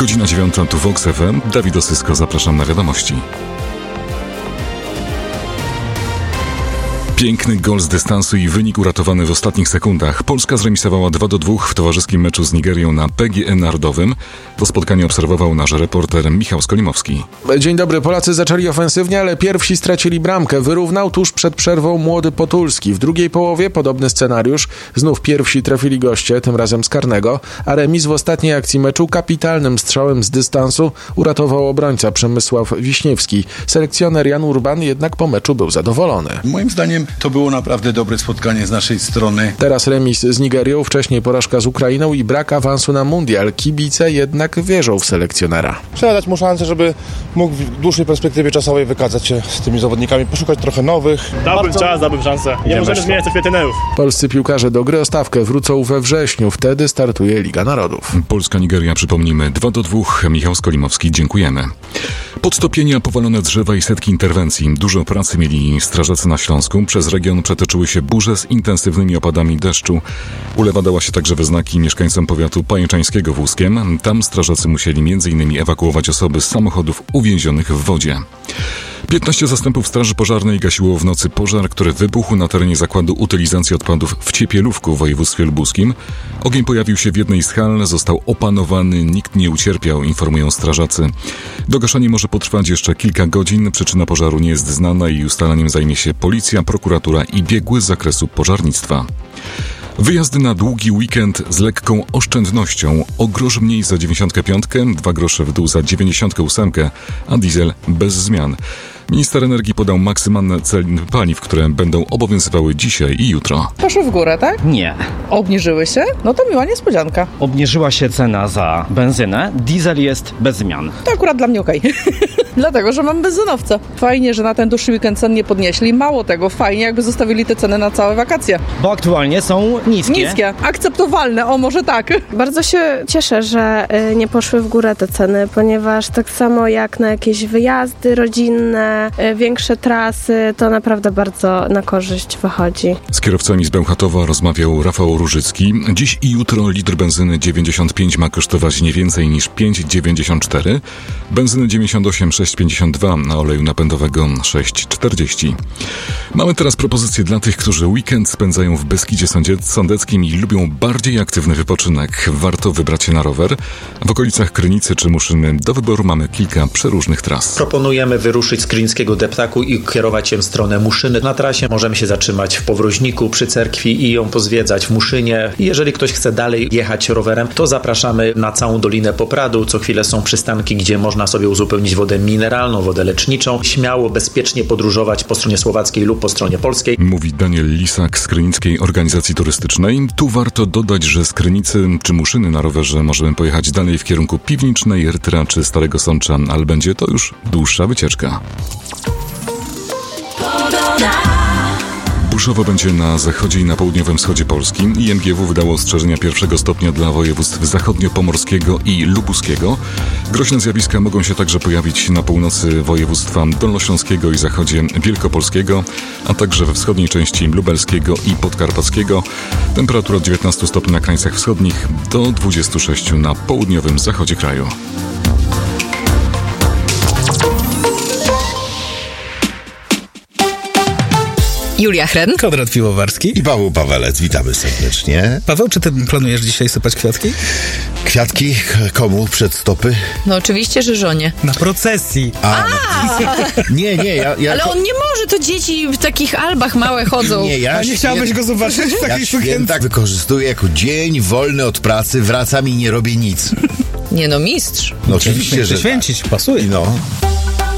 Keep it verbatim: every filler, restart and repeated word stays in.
Godzina dziewiąta, tu Vox F M. Dawid Osysko, zapraszam na wiadomości. Piękny gol z dystansu i wynik uratowany w ostatnich sekundach. Polska zremisowała dwa do dwóch w towarzyskim meczu z Nigerią na P G E Narodowym. To spotkanie obserwował nasz reporter Michał Skolimowski. Dzień dobry. Polacy zaczęli ofensywnie, ale pierwsi stracili bramkę. Wyrównał tuż przed przerwą Młody Potulski. W drugiej połowie podobny scenariusz. Znów pierwsi trafili goście, tym razem z karnego, a remis w ostatniej akcji meczu kapitalnym strzałem z dystansu uratował obrońca Przemysław Wiśniewski. Selekcjoner Jan Urban jednak po meczu był zadowolony. Moim zdaniem to było naprawdę dobre spotkanie z naszej strony. Teraz remis z Nigerią, wcześniej porażka z Ukrainą i brak awansu na mundial. Kibice jednak wierzą w selekcjonera. Trzeba dać mu szansę, żeby mógł w dłuższej perspektywie czasowej wykazać się z tymi zawodnikami, poszukać trochę nowych. Dałbym Bardzo... czas, dałbym szansę. Nie, nie możemy myślę. zmieniać co chwilę trenerów. Polscy piłkarze do gry o stawkę wrócą we wrześniu. Wtedy startuje Liga Narodów. Polska-Nigeria, przypomnijmy, dwa do dwóch. Michał Skolimowski, dziękujemy. Podtopienia, powalone drzewa i setki interwencji. Dużo pracy mieli strażacy na Śląsku. Przez region przetoczyły się burze z intensywnymi opadami deszczu. Ulewa dała się także we znaki mieszkańcom powiatu pajęczańskiego Włóskiem. Tam strażacy musieli między innymi ewakuować osoby z samochodów uwięzionych w wodzie. piętnaście zastępów Straży Pożarnej gasiło w nocy pożar, który wybuchł na terenie zakładu utylizacji odpadów w Ciepielówku w województwie lubuskim. Ogień pojawił się w jednej z hal, został opanowany, nikt nie ucierpiał, informują strażacy. Dogaszanie może potrwać jeszcze kilka godzin, przyczyna pożaru nie jest znana i ustaleniem zajmie się policja, prokuratura i biegły z zakresu pożarnictwa. Wyjazdy na długi weekend z lekką oszczędnością. O grosz mniej za dziewięćdziesiątkę piątkę, dwa grosze w dół za dziewięćdziesiątkę ósemkę, a diesel bez zmian. Minister energii podał maksymalne ceny paliw, które będą obowiązywały dzisiaj i jutro. Poszły w górę, tak? Nie. Obniżyły się? No to miła niespodzianka. Obniżyła się cena za benzynę, diesel jest bez zmian. To akurat dla mnie okej. Okay. Dlatego, że mam benzynowca. Fajnie, że na ten dłuższy weekend cen nie podnieśli. Mało tego, fajnie jakby zostawili te ceny na całe wakacje. Bo aktualnie są niskie. Niskie, akceptowalne, o może tak. Bardzo się cieszę, że nie poszły w górę te ceny, ponieważ tak samo jak na jakieś wyjazdy rodzinne, większe trasy, to naprawdę bardzo na korzyść wychodzi. Z kierowcami z Bełchatowa rozmawiał Rafał Różycki. Dziś i jutro litr benzyny dziewięćdziesiąt pięć ma kosztować nie więcej niż pięć dziewięćdziesiąt cztery, benzyny dziewięćdziesiąt osiem sześć pięćdziesiąt dwa, a oleju napędowego sześć czterdzieści. Mamy teraz propozycję dla tych, którzy weekend spędzają w Beskidzie Sądeckim i lubią bardziej aktywny wypoczynek. Warto wybrać się na rower. W okolicach Krynicy czy Muszyny do wyboru mamy kilka przeróżnych tras. Proponujemy wyruszyć z Krynickiego deptaku i kierować się w stronę Muszyny. Na trasie możemy się zatrzymać w Powroźniku przy cerkwi i ją pozwiedzać w Muszynie. I jeżeli ktoś chce dalej jechać rowerem, to zapraszamy na całą Dolinę Popradu. Co chwilę są przystanki, gdzie można sobie uzupełnić wodę mineralną, wodę leczniczą. Śmiało, bezpiecznie podróżować po stronie słowackiej lub po stronie polskiej. Mówi Daniel Lisak z Krynickiej Organizacji Turystycznej. Tu warto dodać, że z Krynicy czy Muszyny na rowerze możemy pojechać dalej w kierunku Piwnicznej, Rytra czy Starego Sącza, ale będzie to już dłuższa wycieczka. Burzowo będzie na zachodzie i na południowym wschodzie Polski. I M G W wydało ostrzeżenia pierwszego stopnia dla województw zachodniopomorskiego i lubuskiego. Groźne zjawiska mogą się także pojawić na północy województwa dolnośląskiego i zachodzie wielkopolskiego, a także we wschodniej części lubelskiego i podkarpackiego. Temperatura od dziewiętnastu stopni na krańcach wschodnich do dwudziestu sześciu na południowym zachodzie kraju. Julia Hren, Konrad Piwowarski i Paweł Pawelec. Witamy serdecznie. Paweł, czy ty planujesz dzisiaj sypać kwiatki? Kwiatki? Komu? Przed stopy? No oczywiście, że żonie. Na procesji. A, A! Nie, nie, ja... ja Ale on nie może, to dzieci w takich albach małe chodzą. Nie, ja A nie chciałbyś go zobaczyć w takiej sukience? Ja wykorzystuję jako dzień wolny od pracy, wracam i nie robię nic. Nie no, mistrz. No oczywiście, że święcić, tak. Pasuje. No.